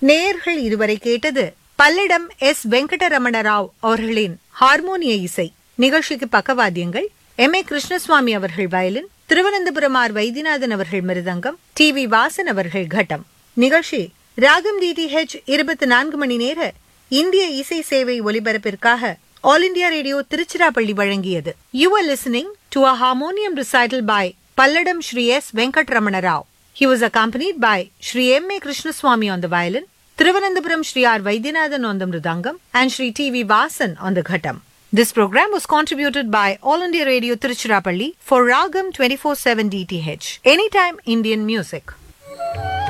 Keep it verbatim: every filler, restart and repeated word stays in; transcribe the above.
நேயர்கள் இதுவரை கேட்டது பல்லடம் எஸ் வெங்கடரமண ராவ் அவர்களின் ஹார்மோனிய இசை. நிகழ்ச்சிக்கு பக்கவாத்தியங்கள் எம் ஏ கிருஷ்ணசுவாமி அவர்கள் வயலின், திருவனந்தபுரம் ஆர் வைத்தியநாதன் அவர்கள் மிருதங்கம், டி வி வாசன் அவர்கள் கட்டம். நிகழ்ச்சி ராகம் டிடிஹெச் இருபத்தி நான்கு மணி நேர இந்திய இசை சேவை ஒலிபரப்பிற்காக ஆல் இண்டியா ரேடியோ திருச்சிராப்பள்ளி வழங்கியது. You are listening to a harmonium recital by Palladam Sri S Venkataramana Rao. He was accompanied by Shri M A Krishnaswamy on the violin, Thiruvananthapuram Shri R Vaidyanathan on the mridangam, and Shri T V Vasan on the ghatam. This program was contributed by All India Radio Tiruchirappalli for Ragam twenty-four seven D T H. Anytime Indian music.